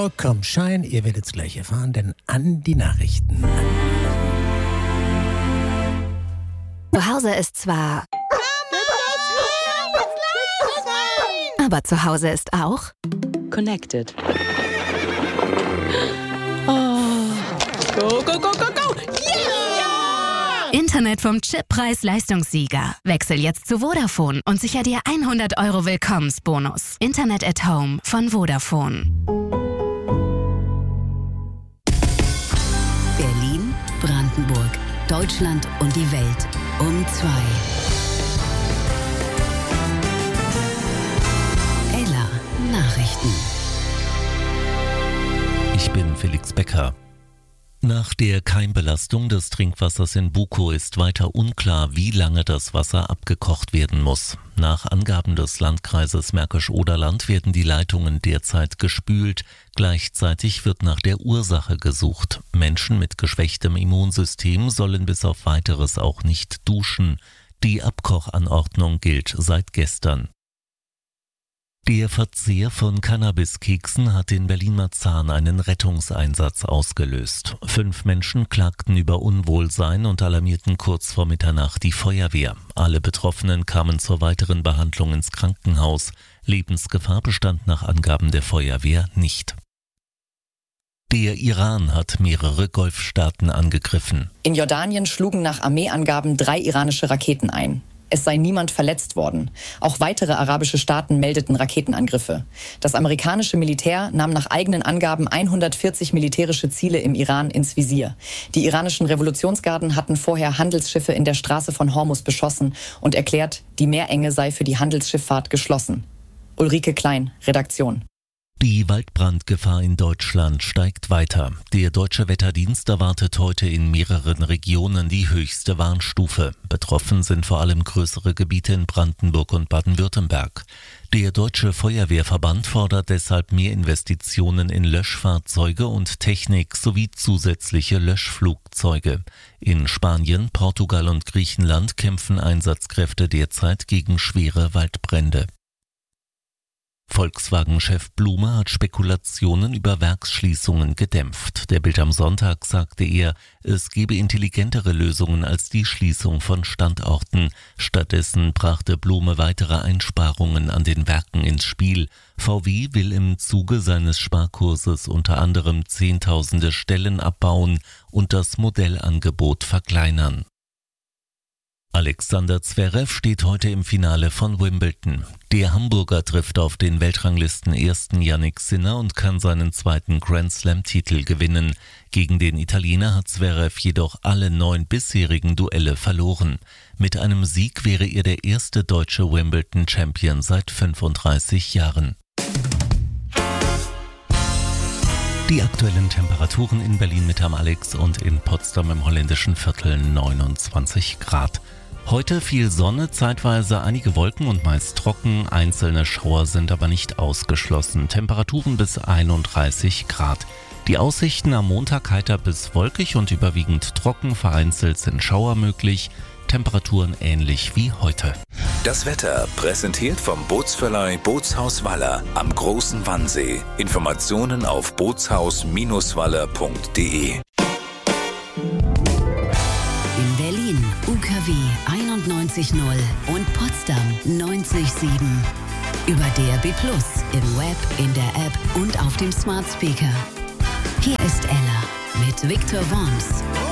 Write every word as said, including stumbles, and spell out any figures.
Komm, Schein, ihr werdet es gleich erfahren, denn an die Nachrichten. Zu Hause ist zwar... Aber zu Hause ist auch... Connected. Oh. Go, go, go, go, go! Yeah! Internet vom Chip-Preis-Leistungssieger. Wechsel jetzt zu Vodafone und sicher dir hundert Euro Willkommensbonus. Internet at Home von Vodafone. Berlin, Brandenburg, Deutschland und die Welt um zwei. Ella Nachrichten. Ich bin Felix Becker. Nach der Keimbelastung des Trinkwassers in Bukow ist weiter unklar, wie lange das Wasser abgekocht werden muss. Nach Angaben des Landkreises Märkisch-Oderland werden die Leitungen derzeit gespült. Gleichzeitig wird nach der Ursache gesucht. Menschen mit geschwächtem Immunsystem sollen bis auf Weiteres auch nicht duschen. Die Abkochanordnung gilt seit gestern. Der Verzehr von Cannabiskeksen hat in Berlin-Marzahn einen Rettungseinsatz ausgelöst. Fünf Menschen klagten über Unwohlsein und alarmierten kurz vor Mitternacht die Feuerwehr. Alle Betroffenen kamen zur weiteren Behandlung ins Krankenhaus. Lebensgefahr bestand nach Angaben der Feuerwehr nicht. Der Iran hat mehrere Golfstaaten angegriffen. In Jordanien schlugen nach Armeeangaben drei iranische Raketen ein. Es sei niemand verletzt worden. Auch weitere arabische Staaten meldeten Raketenangriffe. Das amerikanische Militär nahm nach eigenen Angaben hundertvierzig militärische Ziele im Iran ins Visier. Die iranischen Revolutionsgarden hatten vorher Handelsschiffe in der Straße von Hormuz beschossen und erklärt, die Meerenge sei für die Handelsschifffahrt geschlossen. Ulrike Klein, Redaktion. Die Waldbrandgefahr in Deutschland steigt weiter. Der Deutsche Wetterdienst erwartet heute in mehreren Regionen die höchste Warnstufe. Betroffen sind vor allem größere Gebiete in Brandenburg und Baden-Württemberg. Der Deutsche Feuerwehrverband fordert deshalb mehr Investitionen in Löschfahrzeuge und Technik sowie zusätzliche Löschflugzeuge. In Spanien, Portugal und Griechenland kämpfen Einsatzkräfte derzeit gegen schwere Waldbrände. Volkswagen-Chef Blume hat Spekulationen über Werksschließungen gedämpft. Der Bild am Sonntag sagte er, es gebe intelligentere Lösungen als die Schließung von Standorten. Stattdessen brachte Blume weitere Einsparungen an den Werken ins Spiel. V W will im Zuge seines Sparkurses unter anderem Zehntausende Stellen abbauen und das Modellangebot verkleinern. Alexander Zverev steht heute im Finale von Wimbledon. Der Hamburger trifft auf den Weltranglisten ersten Jannik Sinner und kann seinen zweiten Grand-Slam-Titel gewinnen. Gegen den Italiener hat Zverev jedoch alle neun bisherigen Duelle verloren. Mit einem Sieg wäre er der erste deutsche Wimbledon-Champion seit fünfunddreißig Jahren. Die aktuellen Temperaturen in Berlin mit Herrn Alex und in Potsdam im holländischen Viertel neunundzwanzig Grad. Heute viel Sonne, zeitweise einige Wolken und meist trocken. Einzelne Schauer sind aber nicht ausgeschlossen. Temperaturen bis einunddreißig Grad. Die Aussichten am Montag heiter bis wolkig und überwiegend trocken. Vereinzelt sind Schauer möglich. Temperaturen ähnlich wie heute. Das Wetter präsentiert vom Bootsverleih Bootshaus Waller am Großen Wannsee. Informationen auf bootshaus Waller punkt de. In Berlin U K W einundneunzig Komma null und Potsdam neunzig Komma sieben. Über D R B Plus, im Web, in der App und auf dem Smart Speaker. Hier ist Ella mit Victor Worms.